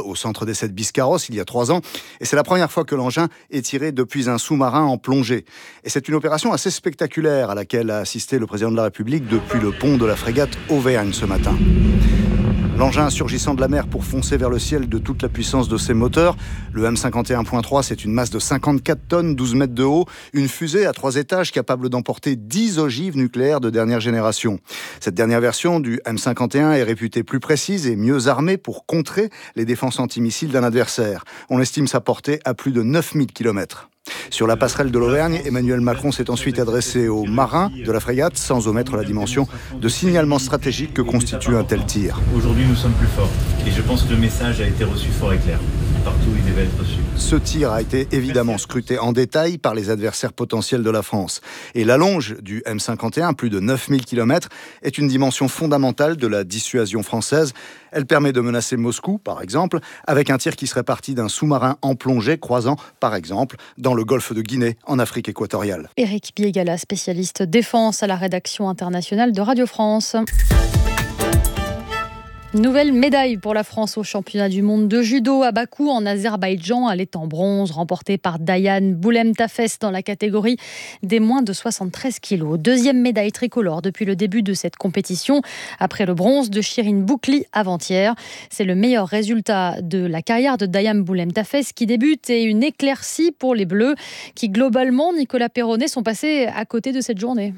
au centre d'essai de Biscarrosse il y a 3 ans. Et c'est la première fois que l'engin est tiré depuis un sous-marin en plongée. Et c'est une opération assez spectaculaire à laquelle a assisté le président de la République depuis le pont de la frégate Auvergne ce matin. L'engin surgissant de la mer pour foncer vers le ciel de toute la puissance de ses moteurs. Le M51.3, c'est une masse de 54 tonnes, 12 mètres de haut. Une fusée à 3 étages capable d'emporter 10 ogives nucléaires de dernière génération. Cette dernière version du M51 est réputée plus précise et mieux armée pour contrer les défenses antimissiles d'un adversaire. On estime sa portée à plus de 9000 km. Sur la passerelle de l'Auvergne, Emmanuel Macron s'est ensuite adressé aux marins de la frégate sans omettre la dimension de signalement stratégique que constitue un tel tir. Aujourd'hui, nous sommes plus forts et je pense que le message a été reçu fort et clair. Partout, il devait être reçu. Ce tir a été évidemment scruté en détail par les adversaires potentiels de la France. Et la longe du M51, plus de 9000 km, est une dimension fondamentale de la dissuasion française. Elle permet de menacer Moscou, par exemple, avec un tir qui serait parti d'un sous-marin en plongée croisant, par exemple, dans le golfe de Guinée, en Afrique équatoriale. Éric Biégala, spécialiste défense à la rédaction internationale de Radio France. Nouvelle médaille pour la France au championnat du monde de judo à Bakou en Azerbaïdjan. Elle est en bronze, remportée par Dayan Boulemtafes dans la catégorie des moins de 73 kilos. Deuxième médaille tricolore depuis le début de cette compétition, après le bronze de Shirin Boukli avant-hier. C'est le meilleur résultat de la carrière de Dayan Boulemtafes qui débute et une éclaircie pour les Bleus qui globalement, Nicolas Perronnet, sont passés à côté de cette journée.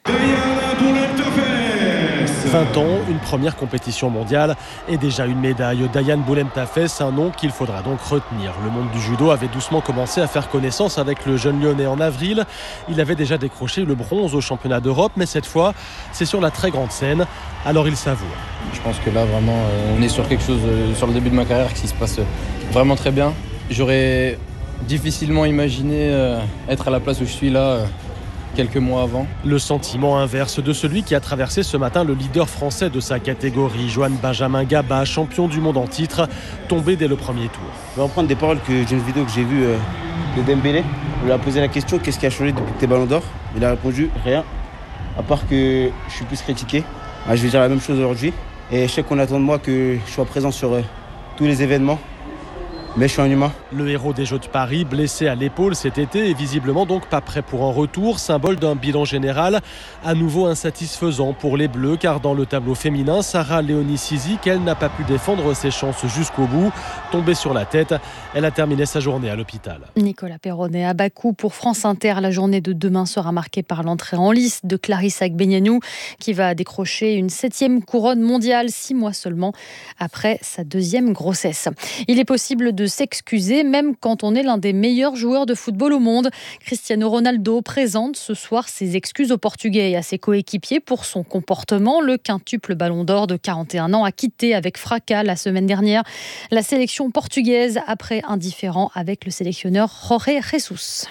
20 ans, une première compétition mondiale et déjà une médaille. Dayan Boulemtafes, un nom qu'il faudra donc retenir. Le monde du judo avait doucement commencé à faire connaissance avec le jeune Lyonnais en avril. Il avait déjà décroché le bronze au championnat d'Europe, mais cette fois, c'est sur la très grande scène. Alors il savoure. Je pense que là, vraiment, on est sur quelque chose, sur le début de ma carrière, qui se passe vraiment très bien. J'aurais difficilement imaginé être à la place où je suis là. Quelques mois avant. Le sentiment inverse de celui qui a traversé ce matin le leader français de sa catégorie, Johan Benjamin Gaba, champion du monde en titre, tombé dès le premier tour. Je vais reprendre des paroles d'une vidéo que j'ai vue de Dembélé. On lui a posé la question, qu'est-ce qui a changé depuis que t'es Ballon d'Or ? Il a répondu, rien, à part que je suis plus critiqué. Je vais dire la même chose aujourd'hui. Et je sais qu'on attend de moi que je sois présent sur tous les événements. Mais je suis un humain. Le héros des Jeux de Paris, blessé à l'épaule cet été, est visiblement donc pas prêt pour un retour, symbole d'un bilan général à nouveau insatisfaisant pour les Bleus, car dans le tableau féminin, Sarah Léonie Sizik, elle n'a pas pu défendre ses chances jusqu'au bout. Tombée sur la tête, elle a terminé sa journée à l'hôpital. Nicolas Perronnet à Bakou pour France Inter. La journée de demain sera marquée par l'entrée en lice de Clarissa Agbenienou, qui va décrocher une 7e couronne mondiale, 6 mois seulement après sa 2e grossesse. Il est possible de s'excuser même quand on est l'un des meilleurs joueurs de football au monde. Cristiano Ronaldo présente ce soir ses excuses aux Portugais et à ses coéquipiers pour son comportement. Le quintuple ballon d'or de 41 ans a quitté avec fracas la semaine dernière la sélection portugaise après un différend avec le sélectionneur Jorge Jesus.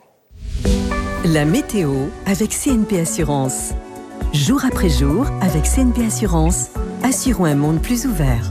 La météo avec CNP Assurance. Jour après jour, avec CNP Assurance, assurons un monde plus ouvert.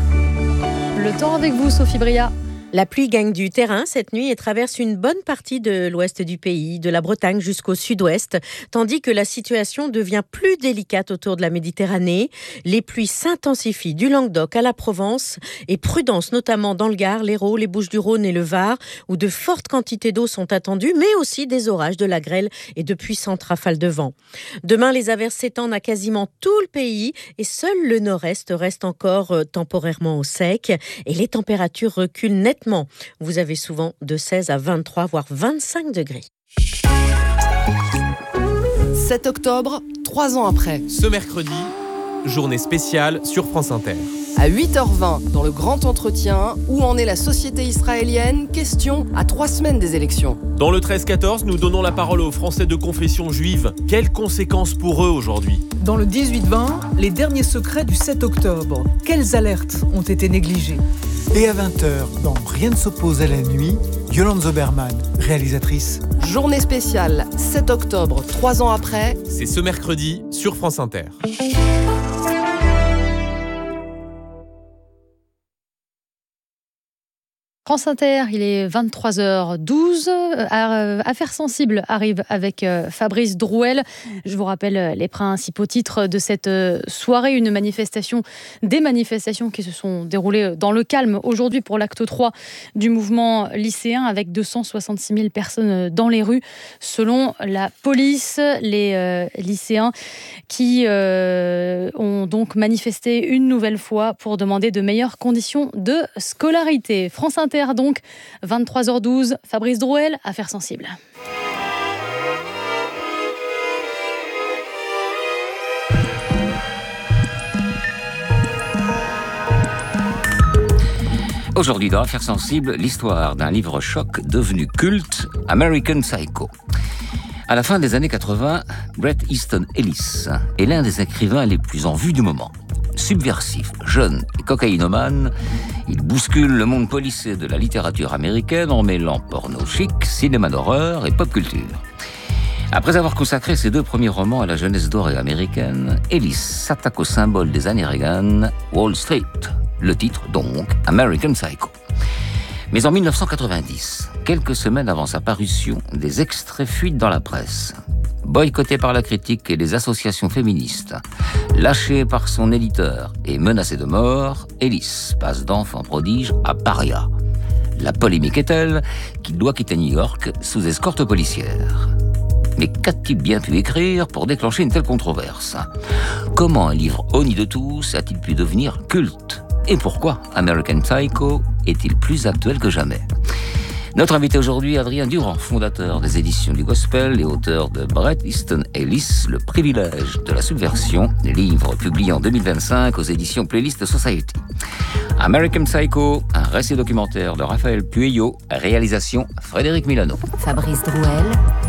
Le temps avec vous, Sophie Bria. La pluie gagne du terrain cette nuit et traverse une bonne partie de l'ouest du pays, de la Bretagne jusqu'au sud-ouest, tandis que la situation devient plus délicate autour de la Méditerranée. Les pluies s'intensifient du Languedoc à la Provence et prudence notamment dans le Gard, l'Hérault, les Bouches-du-Rhône et le Var, où de fortes quantités d'eau sont attendues, mais aussi des orages, de la grêle et de puissantes rafales de vent. Demain, les averses s'étendent à quasiment tout le pays et seul le nord-est reste encore temporairement au sec et les températures reculent nettement. Vous avez souvent de 16 à 23, voire 25 degrés. 7 octobre, 3 ans après. Ce mercredi, journée spéciale sur France Inter. À 8h20, dans le grand entretien, où en est la société israélienne ? Question à 3 semaines des élections. Dans le 13-14, nous donnons la parole aux Français de confession juive. Quelles conséquences pour eux aujourd'hui ? Dans le 18-20, les derniers secrets du 7 octobre. Quelles alertes ont été négligées ? Et à 20h, dans Rien ne s'oppose à la nuit, Yolande Zoberman, réalisatrice. Journée spéciale, 7 octobre, 3 ans après. C'est ce mercredi sur France Inter. France Inter, il est 23h12. Affaires sensibles arrive avec Fabrice Drouel. Je vous rappelle les principaux titres de cette soirée. Des manifestations qui se sont déroulées dans le calme aujourd'hui pour l'acte 3 du mouvement lycéen avec 266 000 personnes dans les rues. Selon la police, les lycéens qui ont donc manifesté une nouvelle fois pour demander de meilleures conditions de scolarité. France Inter donc, 23h12, Fabrice Drouel, Affaires sensibles. Aujourd'hui dans Affaires sensibles, l'histoire d'un livre choc devenu culte, American Psycho. À la fin des années 80, Bret Easton Ellis est l'un des écrivains les plus en vue du moment. Subversif, jeune et cocaïnomane, il bouscule le monde policé de la littérature américaine en mêlant porno chic, cinéma d'horreur et pop culture. Après avoir consacré ses 2 premiers romans à la jeunesse dorée américaine, Ellis s'attaque au symbole des années Reagan, Wall Street. Le titre, donc, American Psycho. Mais en 1990, quelques semaines avant sa parution, des extraits fuitent dans la presse. Boycotté par la critique et les associations féministes, lâché par son éditeur et menacé de mort, Ellis passe d'enfant prodige à paria. La polémique est telle qu'il doit quitter New York sous escorte policière. Mais qu'a-t-il bien pu écrire pour déclencher une telle controverse ? Comment un livre honni de tous a-t-il pu devenir culte ? Et pourquoi American Psycho est-il plus actuel que jamais ? Notre invité aujourd'hui, Adrien Durand, fondateur des éditions du Gospel et auteur de Bret Easton Ellis, Le privilège de la subversion, livre publié en 2025 aux éditions Playlist Society. American Psycho, un récit documentaire de Raphaël Pueyo, réalisation Frédéric Milano. Fabrice Drouel,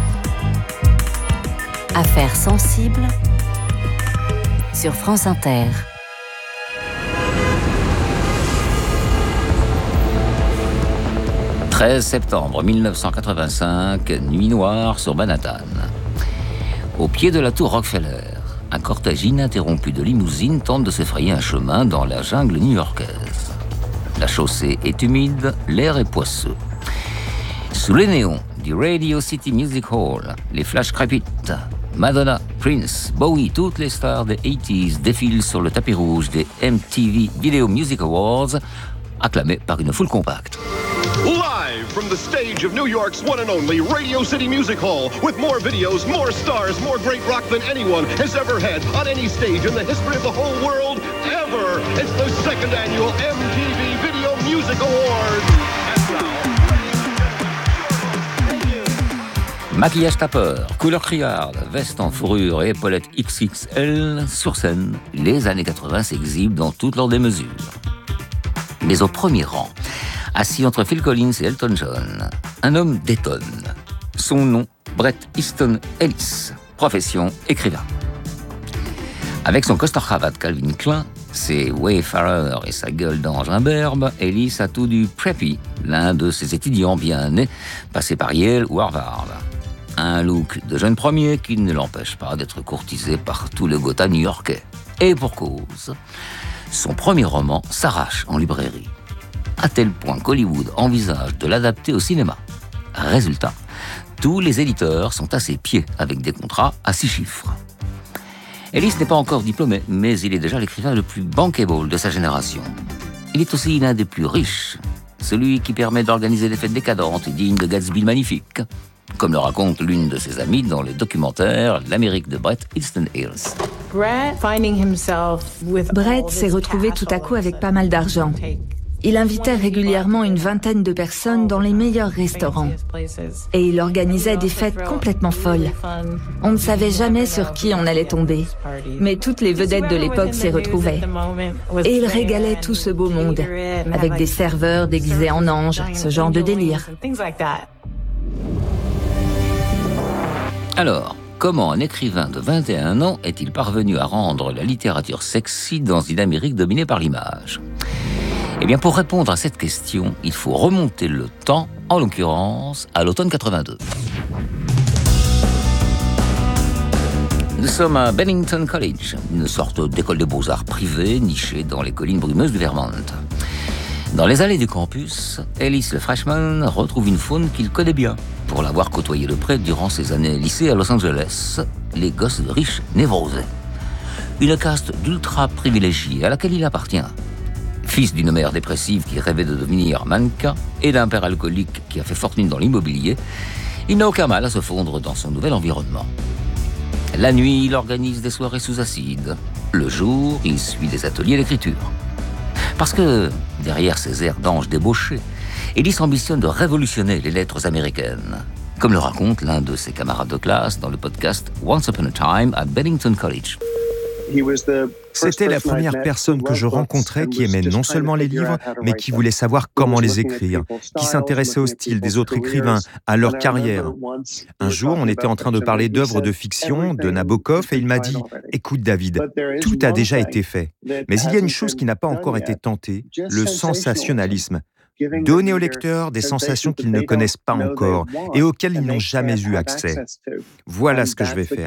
Affaires sensibles sur France Inter. 13 septembre 1985, nuit noire sur Manhattan. Au pied de la tour Rockefeller, un cortège ininterrompu de limousines tente de se frayer un chemin dans la jungle new-yorkaise. La chaussée est humide, l'air est poisseux. Sous les néons du Radio City Music Hall, les flashs crépitent. Madonna, Prince, Bowie, toutes les stars des 80s défilent sur le tapis rouge des MTV Video Music Awards, acclamés par une foule compacte. Live from the stage of New York's one and only Radio City Music Hall, with more videos, more stars, more great rock than anyone has ever had on any stage in the history of the whole world ever. It's the 2nd annual MTV Video Music Awards. Maquillage tapeur, couleur criarde, veste en fourrure et épaulettes XXL, sur scène, les années 80 s'exhibent dans toute leur démesure. Mais au premier rang, assis entre Phil Collins et Elton John, un homme détonne. Son nom, Bret Easton Ellis, profession écrivain. Avec son costard-cravate Calvin Klein, ses Wayfarers et sa gueule d'ange imberbe, Ellis a tout du preppy, l'un de ses étudiants bien nés, passé par Yale ou Harvard. Un look de jeune premier qui ne l'empêche pas d'être courtisé par tout le Gotha new-yorkais. Et pour cause, son premier roman s'arrache en librairie, à tel point qu'Hollywood envisage de l'adapter au cinéma. Résultat, tous les éditeurs sont à ses pieds avec des contrats à 6 chiffres. Ellis n'est pas encore diplômé, mais il est déjà l'écrivain le plus bankable de sa génération. Il est aussi l'un des plus riches, celui qui permet d'organiser des fêtes décadentes et dignes de Gatsby le Magnifique, comme le raconte l'une de ses amies dans le documentaire L'Amérique de Bret Easton Ellis. Bret s'est retrouvé tout à coup avec pas mal d'argent. Il invitait régulièrement une vingtaine de personnes dans les meilleurs restaurants. Et il organisait des fêtes complètement folles. On ne savait jamais sur qui on allait tomber. Mais toutes les vedettes de l'époque s'y retrouvaient. Et il régalait tout ce beau monde, avec des serveurs déguisés en anges, ce genre de délire. Alors, comment un écrivain de 21 ans est-il parvenu à rendre la littérature sexy dans une Amérique dominée par l'image ? Eh bien, pour répondre à cette question, il faut remonter le temps, en l'occurrence, à l'automne 82. Nous sommes à Bennington College, une sorte d'école de beaux-arts privée nichée dans les collines brumeuses du Vermont. Dans les allées du campus, Ellis le freshman retrouve une faune qu'il connaît bien, pour l'avoir côtoyé de près durant ses années lycée à Los Angeles, les gosses de riches névrosés. Une caste d'ultra privilégiés à laquelle il appartient. Fils d'une mère dépressive qui rêvait de devenir mannequin et d'un père alcoolique qui a fait fortune dans l'immobilier, il n'a aucun mal à se fondre dans son nouvel environnement. La nuit, il organise des soirées sous acide. Le jour, il suit des ateliers d'écriture. Parce que, derrière ces airs d'ange débauché, Ellis ambitionne de révolutionner les lettres américaines, comme le raconte l'un de ses camarades de classe dans le podcast Once Upon a Time at Bennington College. C'était la première personne que je rencontrais qui aimait non seulement les livres, mais qui voulait savoir comment les écrire, qui s'intéressait au style des autres écrivains, à leur carrière. Un jour, on était en train de parler d'œuvres de fiction, de Nabokov, et il m'a dit « Écoute David, tout a déjà été fait, mais il y a une chose qui n'a pas encore été tentée, le sensationnalisme. Donner aux lecteurs des sensations qu'ils ne connaissent pas encore et auxquelles ils n'ont jamais eu accès. Voilà ce que je vais faire. »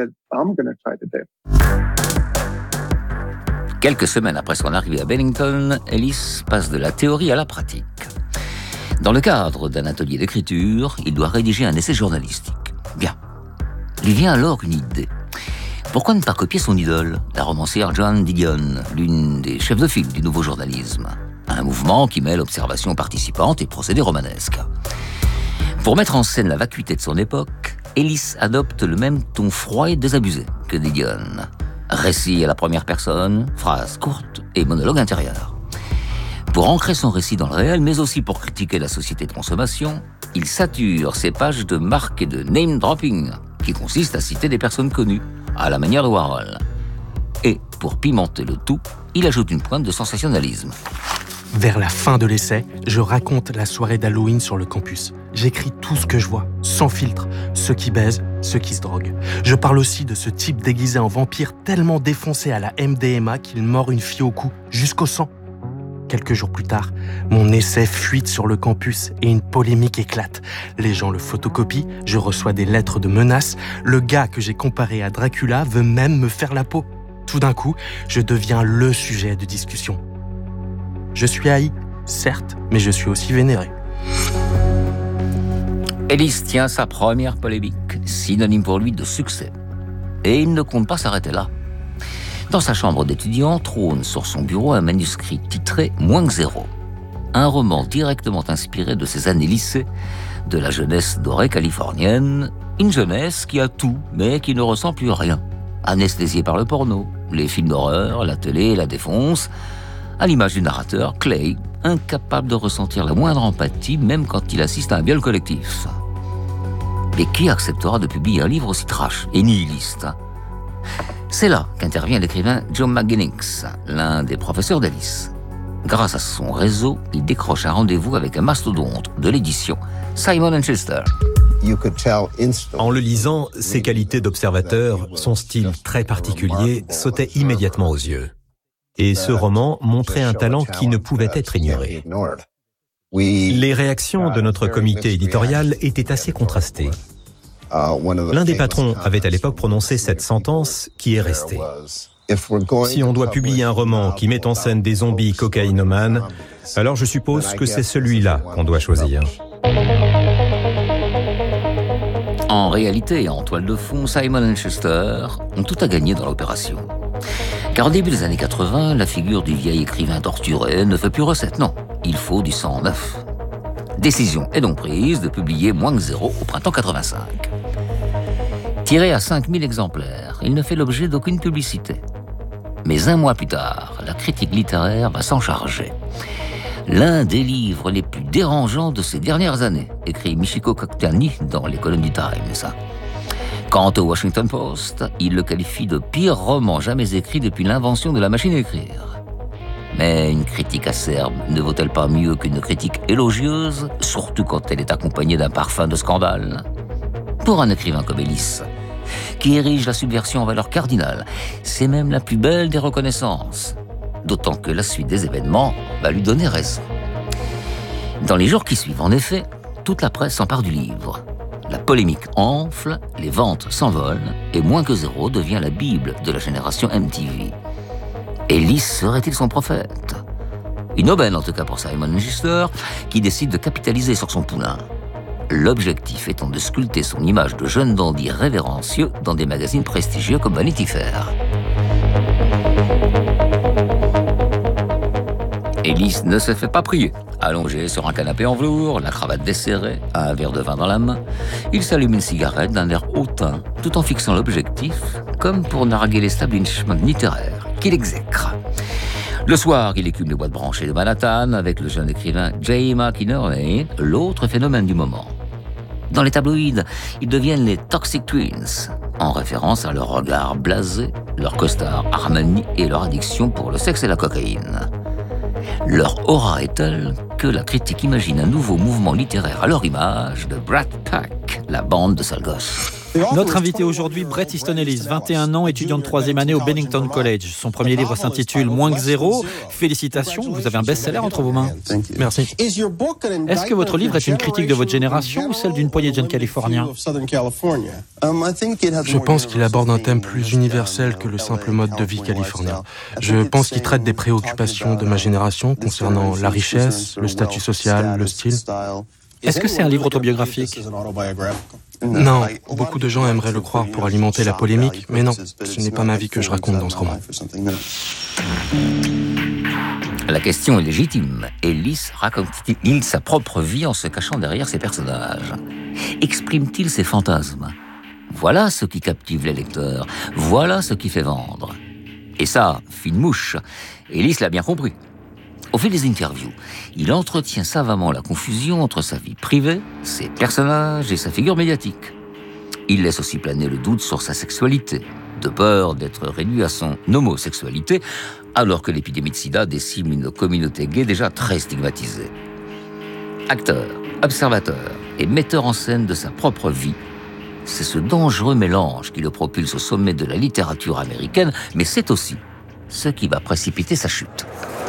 Quelques semaines après son arrivée à Bennington, Ellis passe de la théorie à la pratique. Dans le cadre d'un atelier d'écriture, il doit rédiger un essai journalistique. Bien. Lui vient alors une idée. Pourquoi ne pas copier son idole, la romancière Joan Didion, l'une des chefs de file du nouveau journalisme? Un mouvement qui mêle observation participante et procédés romanesques. Pour mettre en scène la vacuité de son époque, Ellis adopte le même ton froid et désabusé que Didion. Récit à la première personne, phrases courtes et monologue intérieur. Pour ancrer son récit dans le réel, mais aussi pour critiquer la société de consommation, il sature ses pages de marques et de name-dropping, qui consiste à citer des personnes connues, à la manière de Warhol. Et, pour pimenter le tout, il ajoute une pointe de sensationnalisme. Vers la fin de l'essai, je raconte la soirée d'Halloween sur le campus. J'écris tout ce que je vois, sans filtre, ceux qui baisent, ceux qui se droguent. Je parle aussi de ce type déguisé en vampire tellement défoncé à la MDMA qu'il mord une fille au cou, jusqu'au sang. Quelques jours plus tard, mon essai fuite sur le campus et une polémique éclate. Les gens le photocopient, je reçois des lettres de menaces. Le gars que j'ai comparé à Dracula veut même me faire la peau. Tout d'un coup, je deviens le sujet de discussion. Je suis haï, certes, mais je suis aussi vénéré. Ellis tient sa première polémique, synonyme pour lui de succès. Et il ne compte pas s'arrêter là. Dans sa chambre d'étudiant, trône sur son bureau un manuscrit titré « Moins que zéro ». Un roman directement inspiré de ses années lycée, de la jeunesse dorée californienne, une jeunesse qui a tout, mais qui ne ressent plus rien. Anesthésiée par le porno, les films d'horreur, la télé et la défonce, à l'image du narrateur, Clay, incapable de ressentir la moindre empathie, même quand il assiste à un viol collectif. Mais qui acceptera de publier un livre aussi trash et nihiliste? C'est là qu'intervient l'écrivain Joe McGuinness, l'un des professeurs d'Ellis. Grâce à son réseau, il décroche un rendez-vous avec un mastodonte de l'édition, Simon & Schuster. En le lisant, ses qualités d'observateur, son style très particulier sautaient immédiatement aux yeux. Et ce roman montrait un talent qui ne pouvait être ignoré. Les réactions de notre comité éditorial étaient assez contrastées. L'un des patrons avait à l'époque prononcé cette sentence qui est restée. Si on doit publier un roman qui met en scène des zombies cocaïnomanes, alors je suppose que c'est celui-là qu'on doit choisir. En réalité, en toile de fond, Simon & Schuster ont tout à gagner dans l'opération. Car au début des années 80, la figure du vieil écrivain torturé ne fait plus recette, non. Il faut du sang neuf. Décision est donc prise de publier Moins que zéro au printemps 85. Tiré à 5000 exemplaires, il ne fait l'objet d'aucune publicité. Mais un mois plus tard, la critique littéraire va s'en charger. L'un des livres les plus dérangeants de ces dernières années, écrit Michiko Kakuta-ni dans les colonnes du Times. Quant au Washington Post, il le qualifie de pire roman jamais écrit depuis l'invention de la machine à écrire. Mais une critique acerbe ne vaut-elle pas mieux qu'une critique élogieuse, surtout quand elle est accompagnée d'un parfum de scandale? Pour un écrivain comme Ellis, qui érige la subversion en valeur cardinale, c'est même la plus belle des reconnaissances. D'autant que la suite des événements va lui donner raison. Dans les jours qui suivent, en effet, toute la presse s'empare du livre. La polémique enfle, les ventes s'envolent, et Moins que zéro devient la Bible de la génération MTV. Ellis serait-il son prophète? Une aubaine en tout cas pour Simon Schuster, qui décide de capitaliser sur son poulain. L'objectif étant de sculpter son image de jeune dandy révérencieux dans des magazines prestigieux comme Vanity Fair. Ellis ne se fait pas prier. Allongé sur un canapé en velours, la cravate desserrée, un verre de vin dans la main, il s'allume une cigarette d'un air hautain, tout en fixant l'objectif, comme pour narguer l'establishment littéraire qu'il exècre. Le soir, il écume les boîtes branchées de Manhattan avec le jeune écrivain J. McInerney, l'autre phénomène du moment. Dans les tabloïds, ils deviennent les Toxic Twins, en référence à leur regard blasé, leur costard Armani et leur addiction pour le sexe et la cocaïne. Leur aura est telle que la critique imagine un nouveau mouvement littéraire à leur image de Brat Pack, la bande de sales gosses. Notre invité aujourd'hui, Bret Easton Ellis, 21 ans, étudiant de 3e année au Bennington College. Son premier livre s'intitule Moins que zéro. Félicitations, vous avez un best-seller entre vos mains. Merci. Est-ce que votre livre est une critique de votre génération ou celle d'une poignée de jeunes Californiens ? Je pense qu'il aborde un thème plus universel que le simple mode de vie californien. Je pense qu'il traite des préoccupations de ma génération concernant la richesse, le statut social, le style. Est-ce que c'est un livre autobiographique ? Non, beaucoup de gens aimeraient le croire pour alimenter la polémique, mais non, ce n'est pas ma vie que je raconte dans ce roman. La question est légitime. Ellis raconte-t-il sa propre vie en se cachant derrière ses personnages ? Exprime-t-il ses fantasmes ? Voilà ce qui captive les lecteurs. Voilà ce qui fait vendre. Et ça, fine mouche, Ellis l'a bien compris. Au fil des interviews, il entretient savamment la confusion entre sa vie privée, ses personnages et sa figure médiatique. Il laisse aussi planer le doute sur sa sexualité, de peur d'être réduit à son homosexualité, alors que l'épidémie de sida décime une communauté gay déjà très stigmatisée. Acteur, observateur et metteur en scène de sa propre vie, c'est ce dangereux mélange qui le propulse au sommet de la littérature américaine, mais c'est aussi ce qui va précipiter sa chute.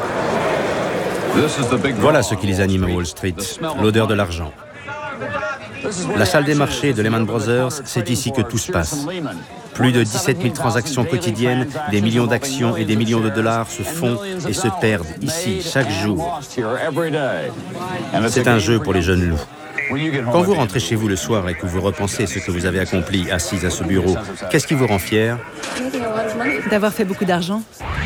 Voilà ce qui les anime à Wall Street, l'odeur de l'argent. La salle des marchés de Lehman Brothers, c'est ici que tout se passe. Plus de 17 000 transactions quotidiennes, des millions d'actions et des millions de dollars se font et se perdent ici chaque jour. C'est un jeu pour les jeunes loups. Quand vous rentrez chez vous le soir et que vous repensez ce que vous avez accompli assise à ce bureau, qu'est-ce qui vous rend fier ? D'avoir fait beaucoup d'argent.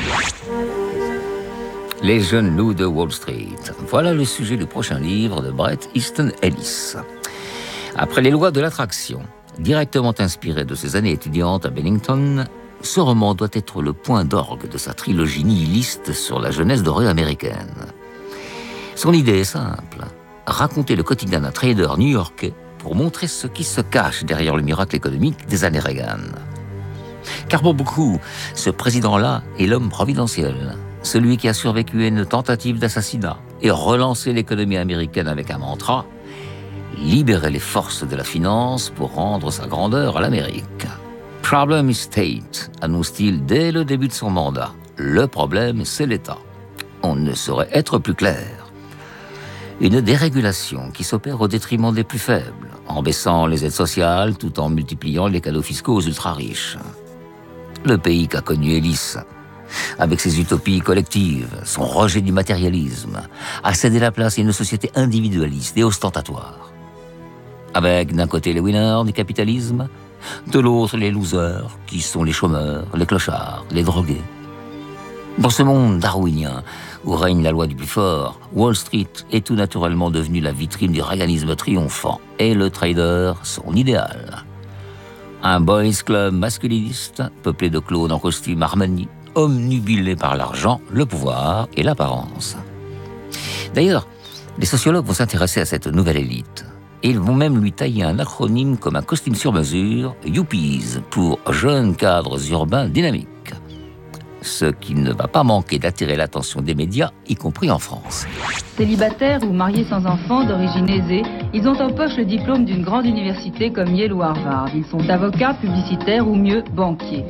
Les jeunes loups de Wall Street. Voilà le sujet du prochain livre de Bret Easton Ellis. Après les lois de l'attraction, directement inspiré de ses années étudiantes à Bennington, ce roman doit être le point d'orgue de sa trilogie nihiliste sur la jeunesse dorée américaine. Son idée est simple, raconter le quotidien d'un trader new-yorkais pour montrer ce qui se cache derrière le miracle économique des années Reagan. Car pour beaucoup, ce président-là est l'homme providentiel, celui qui a survécu à une tentative d'assassinat et relancé l'économie américaine avec un mantra, libérer les forces de la finance pour rendre sa grandeur à l'Amérique. Problem is state, annonce-t-il dès le début de son mandat. Le problème, c'est l'État. On ne saurait être plus clair. Une dérégulation qui s'opère au détriment des plus faibles, en baissant les aides sociales tout en multipliant les cadeaux fiscaux aux ultra-riches. Le pays qu'a connu Ellis, avec ses utopies collectives, son rejet du matérialisme, a cédé la place à une société individualiste et ostentatoire. Avec d'un côté les winners du capitalisme, de l'autre les losers, qui sont les chômeurs, les clochards, les drogués. Dans ce monde darwinien, où règne la loi du plus fort, Wall Street est tout naturellement devenue la vitrine du réganisme triomphant, et le trader son idéal. Un boys club masculiniste, peuplé de clowns en costume Armani, omnubilé par l'argent, le pouvoir et l'apparence. D'ailleurs, les sociologues vont s'intéresser à cette nouvelle élite. Et ils vont même lui tailler un acronyme comme un costume sur mesure, Yuppies, pour Jeunes Cadres Urbains Dynamiques. Ce qui ne va pas manquer d'attirer l'attention des médias, y compris en France. Célibataires ou mariés sans enfants d'origine aisée, ils ont en poche le diplôme d'une grande université comme Yale ou Harvard. Ils sont avocats, publicitaires ou mieux, banquiers.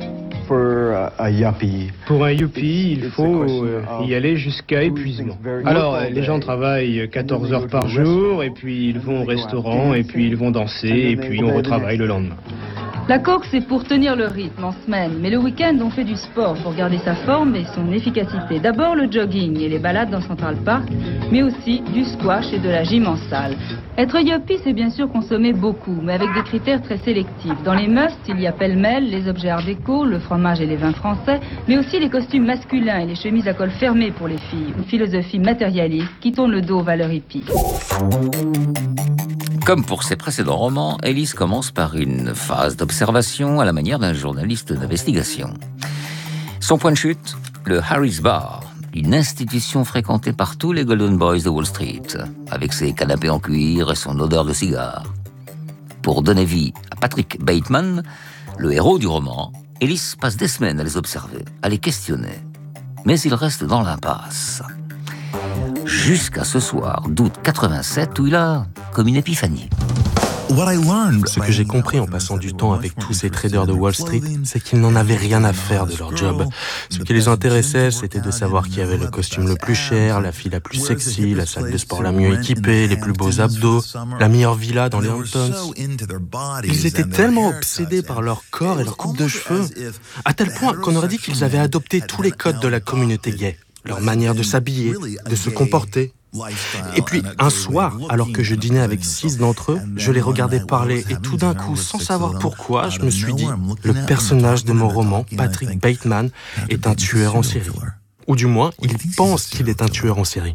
Pour un yuppie, il faut y aller jusqu'à épuisement. Alors, les gens travaillent 14 heures par jour, et puis ils vont au restaurant, et puis ils vont danser, et puis on retravaille le lendemain. La course, c'est pour tenir le rythme en semaine, mais le week-end, on fait du sport pour garder sa forme et son efficacité. D'abord le jogging et les balades dans Central Park, mais aussi du squash et de la gym en salle. Être yuppie, c'est bien sûr consommer beaucoup, mais avec des critères très sélectifs. Dans les musts, il y a pêle-mêle les objets art déco, le fromage et les vins français, mais aussi les costumes masculins et les chemises à col fermé pour les filles. Une philosophie matérialiste qui tourne le dos aux valeurs hippies. Comme pour ses précédents romans, Ellis commence par une phase d'observation à la manière d'un journaliste d'investigation. Son point de chute, le Harris Bar, une institution fréquentée par tous les Golden Boys de Wall Street, avec ses canapés en cuir et son odeur de cigare. Pour donner vie à Patrick Bateman, le héros du roman, Ellis passe des semaines à les observer, à les questionner. Mais il reste dans l'impasse. Jusqu'à ce soir d'août 87 où il a comme une épiphanie. Ce que j'ai compris en passant du temps avec tous ces traders de Wall Street, c'est qu'ils n'en avaient rien à faire de leur job. Ce qui les intéressait, c'était de savoir qui avait le costume le plus cher, la fille la plus sexy, la salle de sport la mieux équipée, les plus beaux abdos, la meilleure villa dans les Hamptons. Ils étaient tellement obsédés par leur corps et leur coupe de cheveux, à tel point qu'on aurait dit qu'ils avaient adopté tous les codes de la communauté gay, leur manière de s'habiller, de se comporter. Et puis, un soir, alors que je dînais avec 6 d'entre eux, je les regardais parler et tout d'un coup, sans savoir pourquoi, je me suis dit, le personnage de mon roman, Patrick Bateman, est un tueur en série. Ou du moins, il pense qu'il est un tueur en série.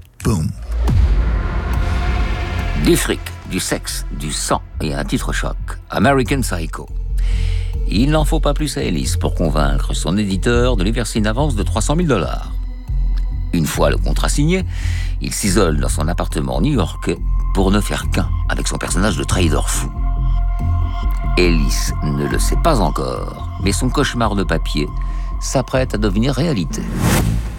Du fric, du sexe, du sang et un titre choc, American Psycho. Il n'en faut pas plus à Ellis pour convaincre son éditeur de lui verser une avance de $300 000. Une fois le contrat signé, il s'isole dans son appartement new-yorkais pour ne faire qu'un avec son personnage de trader fou. Ellis ne le sait pas encore, mais son cauchemar de papier s'apprête à devenir réalité.